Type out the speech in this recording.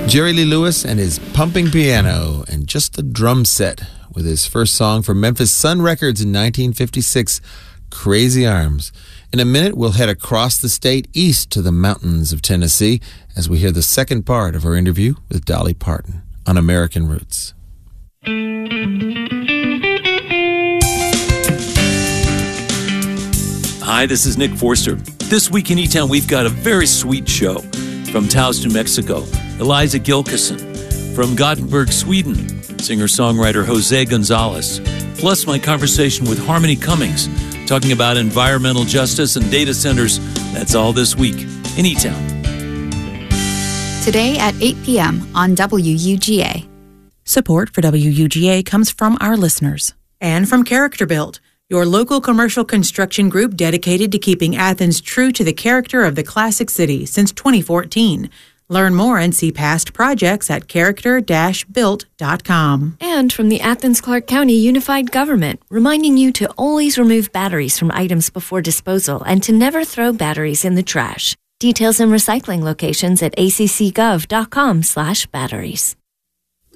Jerry Lee Lewis and his pumping piano and just a drum set with his first song for Memphis Sun Records in 1956, Crazy Arms. In a minute, we'll head across the state east to the mountains of Tennessee as we hear the second part of our interview with Dolly Parton on American Roots. Hi, this is Nick Forster. This week in E-Town, we've got a very sweet show. From Taos, New Mexico, Eliza Gilkison. From Gothenburg, Sweden, singer-songwriter Jose Gonzalez. Plus my conversation with Harmony Cummings, talking about environmental justice and data centers. That's all this week in E-Town. Today at 8 p.m. on WUGA. Support for WUGA comes from our listeners. And from Character Built, your local commercial construction group dedicated to keeping Athens true to the character of the classic city since 2014. Learn more and see past projects at character-built.com. And from the Athens-Clarke County Unified Government, reminding you to always remove batteries from items before disposal and to never throw batteries in the trash. Details and recycling locations at accgov.com/batteries.